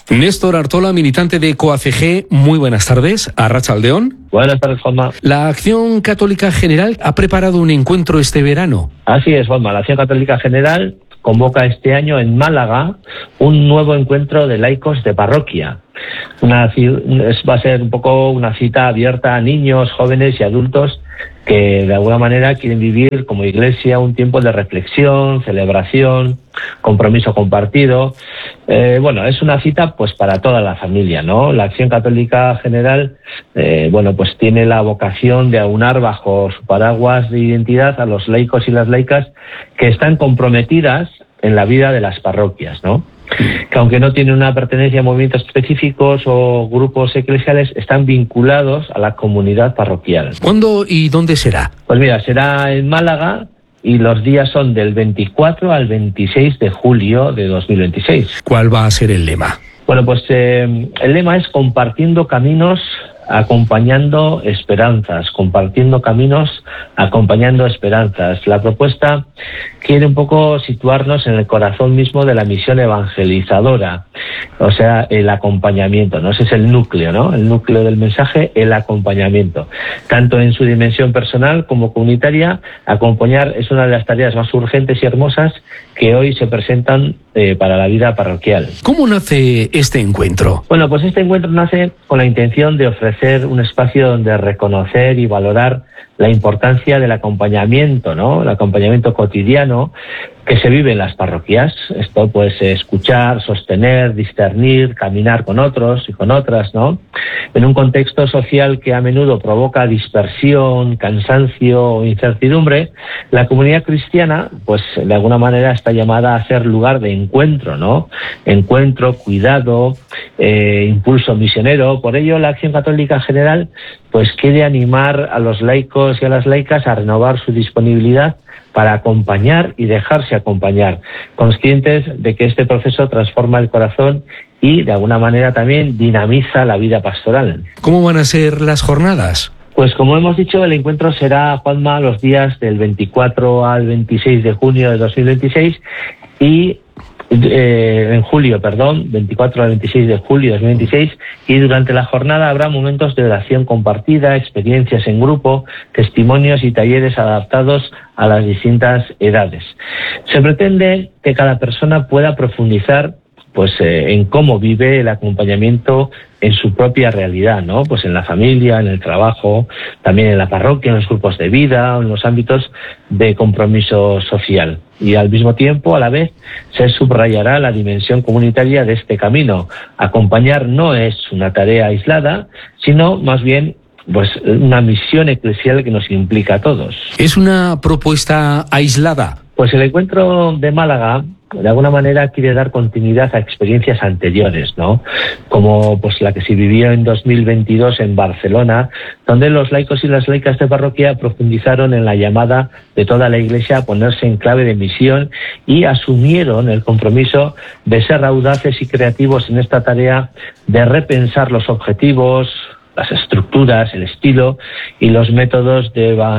Néstor Artola, militante de COACG, muy buenas tardes. Arratsaldeón. Buenas tardes, Juanma. La Acción Católica General ha preparado un encuentro este verano. Así es, Juanma. La Acción Católica General convoca este año en Málaga un nuevo encuentro de laicos de parroquia. Va a ser un poco una cita abierta a niños, jóvenes y adultos que de alguna manera quieren vivir como iglesia un tiempo de reflexión, celebración, compromiso compartido. Es una cita pues para toda la familia, ¿no? La Acción Católica General pues tiene la vocación de aunar bajo su paraguas de identidad a los laicos y las laicas que están comprometidas en la vida de las parroquias, ¿no? Que aunque no tienen una pertenencia a movimientos específicos o grupos eclesiales, están vinculados a la comunidad parroquial. ¿Cuándo y dónde será? Pues mira, será en Málaga y los días son del 24 al 26 de julio de 2026. ¿Cuál va a ser el lema? Bueno, pues el lema es compartiendo caminos, acompañando esperanzas, compartiendo caminos, acompañando esperanzas. La propuesta quiere un poco situarnos en el corazón mismo de la misión evangelizadora, o sea, el acompañamiento, ¿no? Ese es el núcleo, ¿no? El núcleo del mensaje, el acompañamiento. Tanto en su dimensión personal como comunitaria, acompañar es una de las tareas más urgentes y hermosas que hoy se presentan para la vida parroquial. ¿Cómo nace este encuentro? Bueno, pues este encuentro nace con la intención de ofrecer un espacio donde reconocer y valorar la importancia del acompañamiento, ¿no? El acompañamiento cotidiano que se vive en las parroquias. Esto pues escuchar, sostener, discernir, caminar con otros y con otras, ¿no? En un contexto social que a menudo provoca dispersión, cansancio o incertidumbre, la comunidad cristiana pues de alguna manera está llamada a ser lugar de encuentro, ¿no? Encuentro, cuidado, impulso misionero. Por ello la Acción Católica General pues quiere animar a los laicos y a las laicas a renovar su disponibilidad para acompañar y dejarse acompañar, conscientes de que este proceso transforma el corazón y de alguna manera también dinamiza la vida pastoral. ¿Cómo van a ser las jornadas? Pues como hemos dicho, el encuentro será, Juanma, los días del 24 al 26 de junio de 2026 y 24 al 26 de julio de 2026, y durante la jornada habrá momentos de oración compartida, experiencias en grupo, testimonios y talleres adaptados a las distintas edades. Se pretende que cada persona pueda profundizar en cómo vive el acompañamiento en su propia realidad, ¿no? Pues en la familia, en el trabajo, también en la parroquia, en los grupos de vida, en los ámbitos de compromiso social. Y al mismo tiempo, a la vez, se subrayará la dimensión comunitaria de este camino. Acompañar no es una tarea aislada, sino más bien una misión eclesial que nos implica a todos. ¿Es una propuesta aislada? Pues el encuentro de Málaga de alguna manera quiere dar continuidad a experiencias anteriores, ¿no? Como la que se vivió en 2022 en Barcelona, donde los laicos y las laicas de parroquia profundizaron en la llamada de toda la Iglesia a ponerse en clave de misión y asumieron el compromiso de ser audaces y creativos en esta tarea de repensar los objetivos, las estructuras, el estilo y los métodos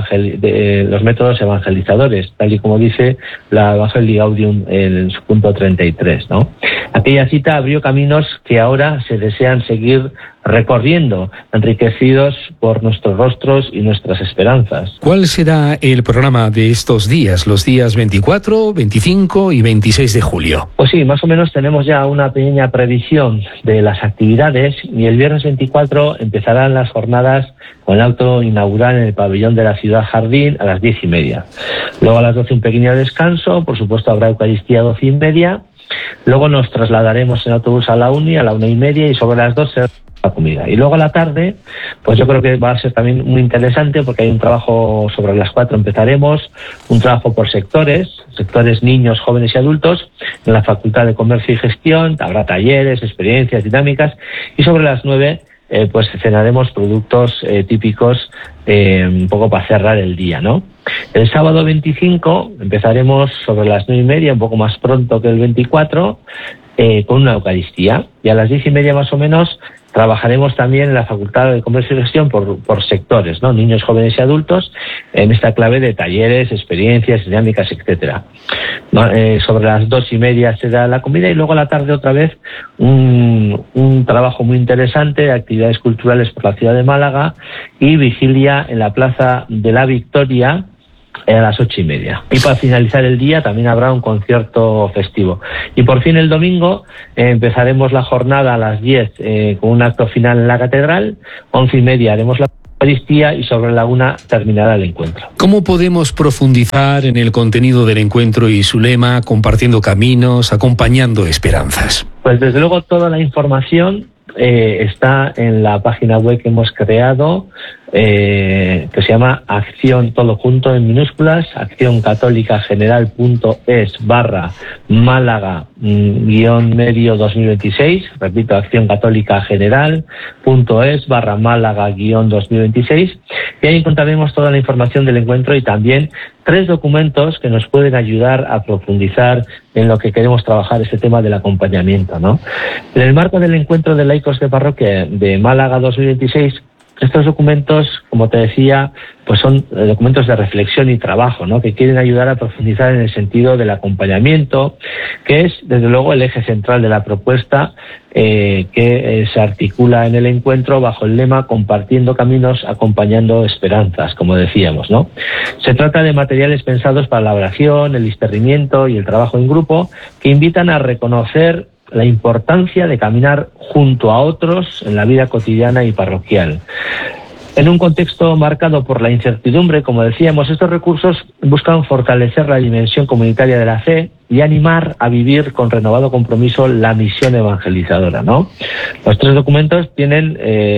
los métodos evangelizadores, tal y como dice la Evangelii Gaudium en su punto 33, ¿no? Aquella cita abrió caminos que ahora se desean seguir recorriendo, enriquecidos por nuestros rostros y nuestras esperanzas. ¿Cuál será el programa de estos días, los días 24, 25 y 26 de julio? Pues sí, más o menos tenemos ya una pequeña previsión de las actividades y el viernes 24 empezarán las jornadas con el acto inaugural en el pabellón de la Ciudad Jardín a las 10:30. Luego a las 12 un pequeño descanso, por supuesto habrá Eucaristía a 12:30. Luego nos trasladaremos en autobús a la 1:30 y sobre las 2 será la comida. Y luego a la tarde, pues yo creo que va a ser también muy interesante porque hay un trabajo sobre las 4, empezaremos un trabajo por sectores niños, jóvenes y adultos en la Facultad de Comercio y Gestión. Habrá talleres, experiencias, dinámicas, y sobre las 9 cenaremos productos típicos un poco para cerrar el día, ¿no? El sábado 25 empezaremos sobre las 9:30, un poco más pronto que el 24, con una Eucaristía, y a las 10:30 más o menos Trabajaremos también en la Facultad de Comercio y Gestión por sectores, ¿no? Niños, jóvenes y adultos, en esta clave de talleres, experiencias, dinámicas, etcétera. Sobre las 2:30 será la comida y luego a la tarde otra vez un trabajo muy interesante de actividades culturales por la ciudad de Málaga y vigilia en la Plaza de la Victoria a las 8:30. Y para finalizar el día también habrá un concierto festivo. Y por fin el domingo empezaremos la jornada a las 10 con un acto final en la catedral. 11:30 haremos la Eucaristía y sobre la 1 terminará el encuentro. ¿Cómo podemos profundizar en el contenido del encuentro y su lema, compartiendo caminos, acompañando esperanzas? Pues desde luego toda la información está en la página web que hemos creado, que se llama Acción, todo junto en minúsculas, accioncatólicageneral.es/Málaga-medio 2026, repito, accioncatólicageneral.es/Málaga-2026, y ahí encontraremos toda la información del encuentro y también 3 documentos que nos pueden ayudar a profundizar en lo que queremos trabajar, este tema del acompañamiento, ¿no? En el marco del encuentro de laicos de parroquia de Málaga 2026, estos documentos, como te decía, pues son documentos de reflexión y trabajo, ¿no? Que quieren ayudar a profundizar en el sentido del acompañamiento, que es, desde luego, el eje central de la propuesta que se articula en el encuentro bajo el lema Compartiendo caminos, acompañando esperanzas, como decíamos, ¿no? Se trata de materiales pensados para la oración, el discernimiento y el trabajo en grupo, que invitan a reconocer la importancia de caminar junto a otros en la vida cotidiana y parroquial. En un contexto marcado por la incertidumbre, como decíamos, estos recursos buscan fortalecer la dimensión comunitaria de la fe y animar a vivir con renovado compromiso la misión evangelizadora, ¿no? Los 3 documentos tienen,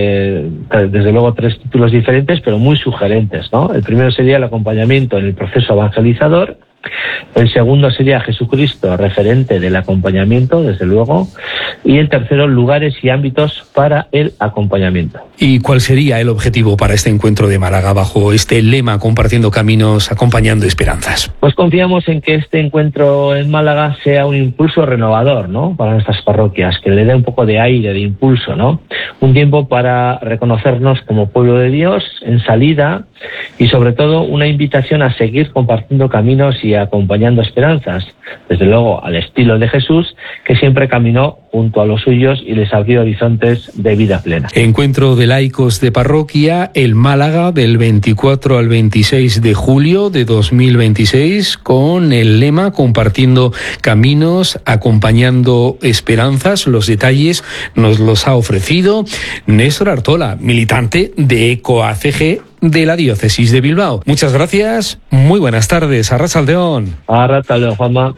desde luego, 3 títulos diferentes, pero muy sugerentes, ¿no? El primero sería el acompañamiento en el proceso evangelizador. El segundo sería Jesucristo, referente del acompañamiento, desde luego. Y el tercero, lugares y ámbitos para el acompañamiento. ¿Y cuál sería el objetivo para este encuentro de Málaga bajo este lema Compartiendo caminos, acompañando esperanzas? Pues confiamos en que este encuentro en Málaga sea un impulso renovador, ¿no? Para nuestras parroquias, que le dé un poco de aire, de impulso, ¿no? Un tiempo para reconocernos como pueblo de Dios en salida y sobre todo una invitación a seguir compartiendo caminos y acompañando esperanzas, desde luego al estilo de Jesús, que siempre caminó junto a los suyos y les abrió horizontes de vida plena. Encuentro de laicos de parroquia, el Málaga, del 24 al 26 de julio de 2026, con el lema Compartiendo caminos, acompañando esperanzas. Los detalles nos los ha ofrecido Néstor Artola, militante de ECOACG de la Diócesis de Bilbao. Muchas gracias, muy buenas tardes. Arratsaldeon. Arratsaldeon, Juanma.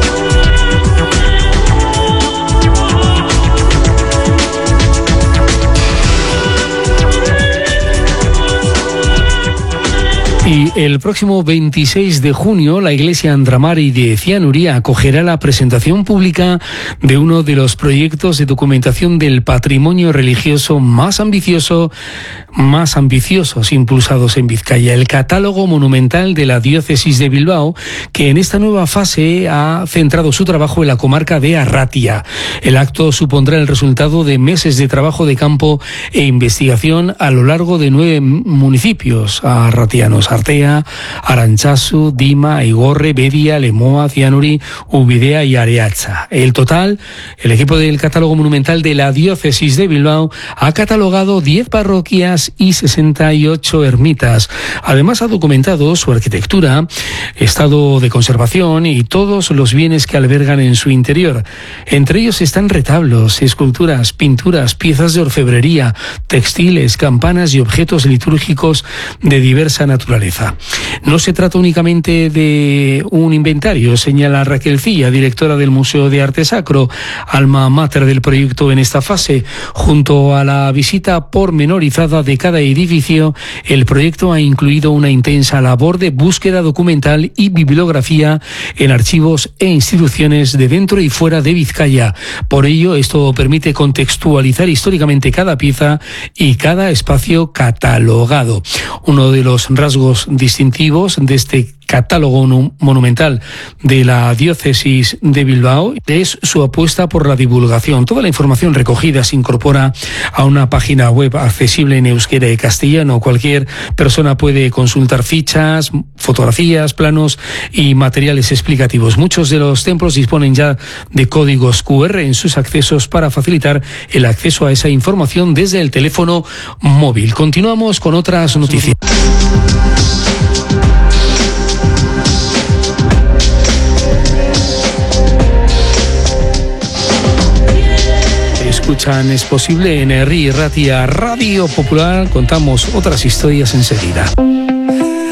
Y el próximo 26 de junio, la Iglesia Andramari de Cianuri acogerá la presentación pública de uno de los proyectos de documentación del patrimonio religioso más ambiciosos impulsados en Vizcaya, el catálogo monumental de la Diócesis de Bilbao, que en esta nueva fase ha centrado su trabajo en la comarca de Arratia. El acto supondrá el resultado de meses de trabajo de campo e investigación a lo largo de 9 municipios arratianos: Artea, Arantzazu, Dima, Aigorre, Bedia, Lemoa, Cianuri, Ubidea y Areacha. El total, el equipo del catálogo monumental de la Diócesis de Bilbao ha catalogado 10 parroquias y 68 ermitas. Además ha documentado su arquitectura, estado de conservación y todos los bienes que albergan en su interior. Entre ellos están retablos, esculturas, pinturas, piezas de orfebrería, textiles, campanas y objetos litúrgicos de diversa naturaleza. No se trata únicamente de un inventario, señala Raquel Cilla, directora del Museo de Arte Sacro, alma mater del proyecto en esta fase. Junto a la visita pormenorizada de cada edificio, el proyecto ha incluido una intensa labor de búsqueda documental y bibliografía en archivos e instituciones de dentro y fuera de Vizcaya. Por ello, esto permite contextualizar históricamente cada pieza y cada espacio catalogado. Uno de los rasgos distintivos de este catálogo monumental de la diócesis de Bilbao es su apuesta por la divulgación. Toda la información recogida se incorpora a una página web accesible en euskera y castellano. Cualquier persona puede consultar fichas, fotografías, planos y materiales explicativos. Muchos de los templos disponen ya de códigos QR en sus accesos para facilitar el acceso a esa información desde el teléfono móvil. Continuamos con otras noticias. Escuchan Es Posible en Herri Ratia Radio Popular. Contamos otras historias enseguida.